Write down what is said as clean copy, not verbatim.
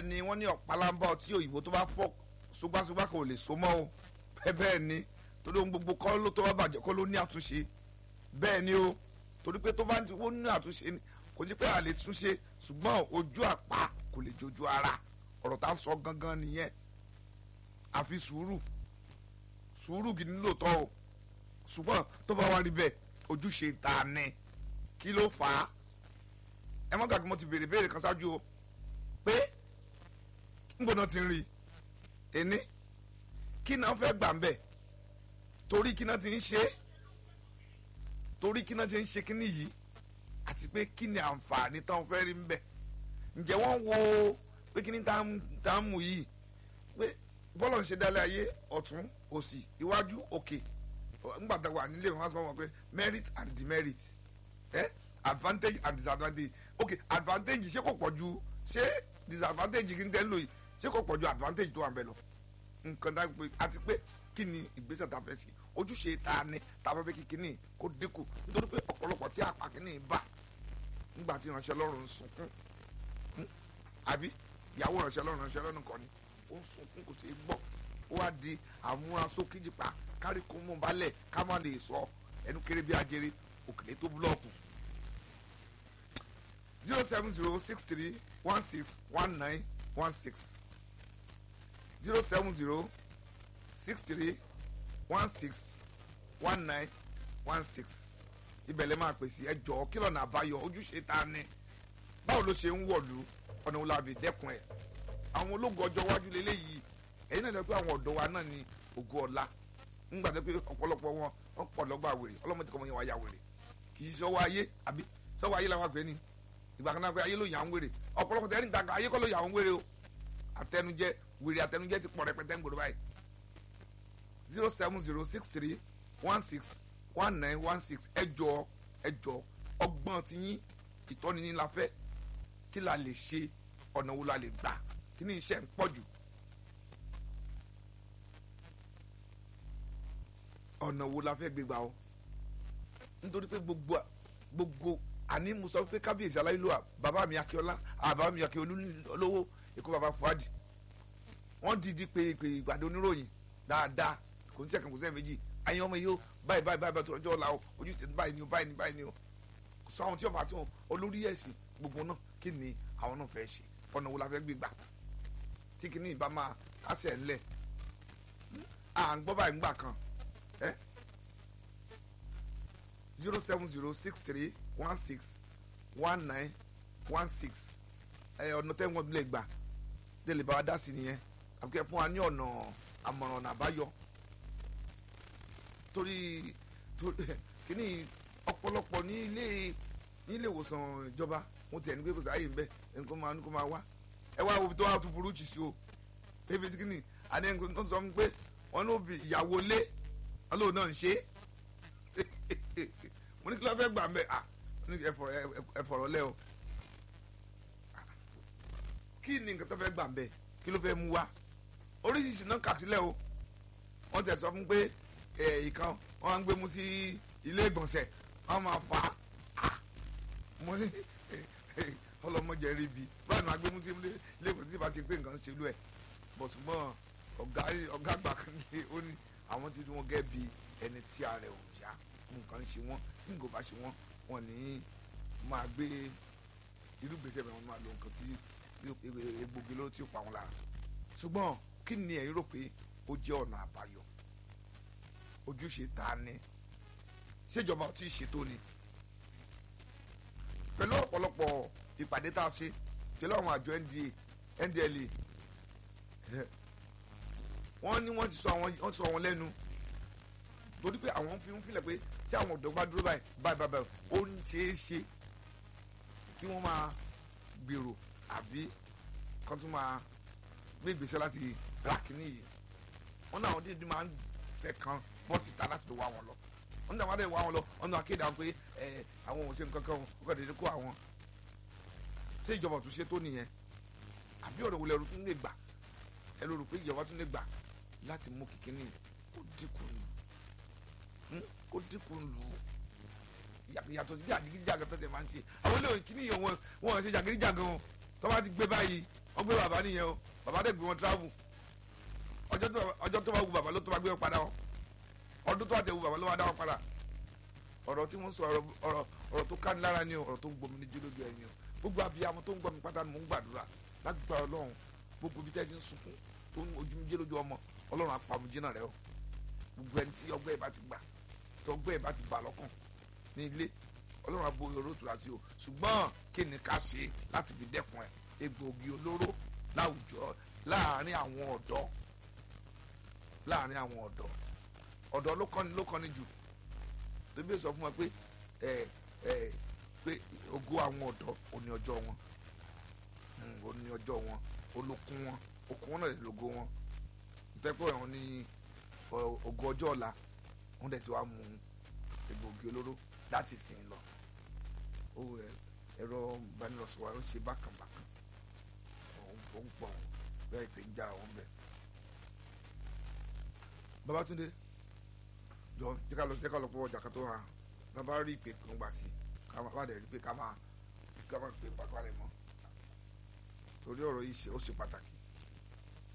ni wọ́n ní ọ̀pálábá ọtí òyìnbó tó bá fọ́ ṣùgbàṣùgbà kò lè so mọ́ o bẹ́ẹ̀ ni torí ohun gbogbo kọ́ ló tó bá bàjẹ́ kọ́ ló ní àtúnṣe bẹ́ẹ̀ ni o torí pé tó bá ní àtúnṣe ni kò sí pé a lè túnṣe ṣùgbọ́n ojú àpá kò lè jojú ara ọ̀rọ̀ tá a sọ gangan nìyẹn àfi sùúrù gidi lóòótọ́ o ṣùgbọ́n tó bá wá rí bẹ́ẹ̀ ojúṣe ta ni kí ló fà á ẹ mọ́ gàgbé mo ti béèrè kan ṣáájú o pé níbo náà ti ń rí ẹni kí náà fẹ́ gbà ń bẹ̀ torí kí náà ti ń ṣe kíní yìí àti pé kí ni àǹfààní táwọn fẹ́ rí ń bẹ̀ ǹjẹ́ wọ́n wo pé kí ni tá ń mú yìí pé bọ́lọ̀ ń ṣe dálé ayé ọ̀tún òsì iwájú òkè ńgbà tá a wà nílé wọn sọ wọn pé merit and demerit advantage and disadvantage ok advantage ṣé kò pọ̀ ju ṣé disadvantage kí n tẹ́ ń lò yìí ṣé kò pọ̀ ju advantage tó wà ń bẹ̀ lọ nǹkan dá pé àti pé kí ni ìgbésẹ̀ tá a fẹ́ sí ojúṣe ta ni tá a bá fẹ́ kí kíní kó dínkù nítorí pé ọ̀pọ̀lọpọ̀ tí apá kíní bá nígbà tí ìránṣẹ́ Ọlọ́run ń sunkún àbí ìyàwó ìránṣẹ́ Ọlọ́run kan ni ó ń sunkún kò sí gbọ́ ó wá di àmúrasókèjìpá kárí kó mú balẹ̀ ká má lè sọ ẹnu kéré bí ajere òkèlè tó búlọ́ọ̀kù 07063161916 07063161916 ibẹ̀lẹ̀ máa pèsè ẹjọ́ kí lọ́nà àbáyọ ojúṣe ta ni báwo ló ṣe ń wọ̀lú ọ̀nà wo la fi dẹ́kun ẹ̀ àwọn ológun ọjọ́ iwájú lélẹ́yìí ẹ̀yin náà lọ pé àwọn ọ̀dọ́ wa náà ni ògo ọ̀la ńgbà tó pé ọ̀pọ̀lọpọ̀ wọn pọ̀ lọ́gbà wèrè ọlọ́mọdé kọ́mọ yẹn wá ya wèrè kì í sọ́wọ́ ayé àbí sọ́wọ́ ayé làwọn àgbẹ̀ ni ìgbà kan náà pé ayé ló yà ń wèrè ọ̀pọ̀lọpọ̀ tẹ́lẹ̀ níta ayé kọ́ ló yà ń wèrè o àtẹnujẹ wèrè àtẹnujẹ ti pọ̀ rẹpẹtẹ ń gbòdò báyìí 07063161916 ẹjọ́ ọgbọ́n tiyín ìtọ́ni ní la fẹ́ kí la lè ṣe ọ̀nà wo la lè gbà kí ni iṣẹ́ ń pọ̀ jù ọ̀nà wo la fẹ́ gbé gbà o nítorí pé gbogbo àní mo sọ pé kábíyèsí aláìlúwà bàbá mi akíọlá bàbá mi akíọlú olówó èkó bàbá fuadi wọ́n dìídì pé ìpàdé oníròyìn dáadáa kò ní sẹ́kàn kò sẹ́yìn méjì ayé ọmọ yìí ó báyìí tó ọjọ́ ọ̀la o ojú tètè báyìí ni o kò sọ àwọn tí ọba àti olórí ẹ̀sìn gbogbo náà kí ni àwọn náà fẹ́ ṣe ọ̀nà wo la fẹ́ gbé gbà tí kìíní ìbá máa kásẹ̀ ńlẹ̀ à ń gbọ́ báyìí ńgbà kan 07063161916 ọ̀nà tẹ́wọ̀n lè gbà délé bá wa dá sí nìyẹn àbíkẹ́ fún wa ní ọ̀nà àmọ̀ràn ọ̀nà àbáyọ torí kìíní ọ̀pọ̀lọpọ̀ ní ilé ìwòsàn ìjọba wọ́n tẹ̀ ní pé kò sáyé ńbẹ ẹni kó máa wá ẹ wá wo tó wá tó burú jù sí o ebi kìíní àdé nǹkan tó sọ pé wọn ní òbí ìyàwó lé ọlọ́run náà ń ṣe mo ní kí ló fẹ́ gbà mbẹ́ ẹ fọ̀rọ̀ lẹ́ o kí ni nǹkan tó fẹ́ gbà mbẹ́ kí ló fẹ́ mú wá oríṣiríṣi náà kàtílẹ̀ o wọ́n tẹ̀ sọ fún pé ìkan wọ́n á ń gbé mu sí ilé ìgbọ̀nsẹ̀ wọ́n máa fà á mo ní ọlọ́mọdé rí bi báyìí máa gbé mu sí ilé ìgbọ̀nsẹ̀ tí bá ṣe pé nǹkan ṣe lú ẹ̀ bọ̀ ṣùgbọ́n ọ̀gá àgbà kan ní ó ní àwọn tí wọ́n gẹ́ bi ẹni tí ààrẹ ò yá nǹkan ṣe wọ́n nígbò bá ṣe wọ́n ní máa gbé irúgbésẹ̀ bẹ́ẹ̀ wọ́n máa lo nǹkan tí egbògi ló tí ó pa wọn lára ṣùgbọ́n kí ni ẹ̀yin rò pé ó jẹ́ ọ̀nà àbáyọ ojúṣe ta ni ṣèjọba ò tí ì ṣètò ni pẹ̀lú ọ̀pọ̀lọpọ̀ ìpàdé tá a ṣe pẹ̀lú àwọn àjọ NDLEA wọ́n ní wọ́n ti sọ àwọn lẹ́nu torí pé àwọn fi ń filẹ̀ pé tí àwọn ọ̀dọ́ bá dúró báyìí ó ń ṣeé ṣe kí wọ́n máa gbèrò àbí kan tún máa gbé ìgbésẹ̀ láti ra kínní yìí wọ́n náà àwọn dídí máa ń fẹ́ kan bọ́ síta láti lọ wá wọn lọ wọ́n náà wá dẹ̀ wá wọn lọ wọ́n náà kéde àwọn pé àwọn ò ṣe nǹkan kan ó kàn déédéé kó àwọn ṣé ìjọba tún ṣe tó nìyẹn àbí ọ̀rọ̀ wo lẹ́rù tún lè gbà ẹ ló rò pé ìjọba tún lè gbà láti mú kíkíní kó dínkù lù yàtọ̀ sí jàgídíjàgan tó tẹ̀ máa ń ṣe àwọn olóyìn kíní yìí wọn ṣe jàgídíjàgan tó bá ti gbé báyìí wọ́n gbé bàbá nìyẹn o bàbá dẹ̀ gbé wọn travel ọjọ́ tó bá wù bàbá ló tó bá gbé wọn padà wọn ọdún tó bá tẹ̀ wù bàbá ló wá dá wọn padà ọ̀rọ̀ tí wọ́n sọ ọ̀rọ̀ tó ká ní lára ni o ọ̀rọ̀ tó ń gbomi ní jólójú ẹ̀yìn o gbogbo abiyamọ tó ń gbọ́ mi pátá ni mò ń gbàdúrà lágbára Ọlọ́run gbogbo bí tẹ́jú ń sunkún tó ń ojú mi jẹ́ lójú ọmọ Ọlọ́run apamujínà rẹ o gbogbo ẹni tí ọgbẹ́ ẹ̀ bá ti gbà tí ọgbẹ́ ẹ̀ bá ti bà lọ́kàn ní ilé Ọlọ́run abo yorùbá tó la sí o ṣùgbọ́n kí ni ká ṣe láti fi dẹ́kun ẹ̀ egbòogi olóró láwùjọ láàárín àwọn ọ̀dọ́ ló kọ́ni jù tóbi sọ fún wa pé pé ògo àwọn ọ̀dọ́ òní ọjọ́ wọn olókun wọn okun wọn náà lè lògo wọn ìtẹ́pọ̀ ẹ̀wọ̀n ní ògo ọjọ́ ọ̀la wọn dẹ̀ ti wá mú egbògi olóró láti sìn lọ ẹ̀rọ ìbánirọ̀sọ̀rọ̀ ló ṣe bákànbákàn ó ń pọ̀ bẹ́ẹ̀ pé ń já àwọn bẹ́ẹ̀. Babátúndé jọ jẹ́ ká lọ pọ̀ ọjà kan tó hàn bàbá rí ìpè kan gbà sí ká má dẹ̀ rí pé ká má pè pàpà rẹ̀ mọ́ torí ọ̀rọ̀ yìí ó ṣe pàtàkì.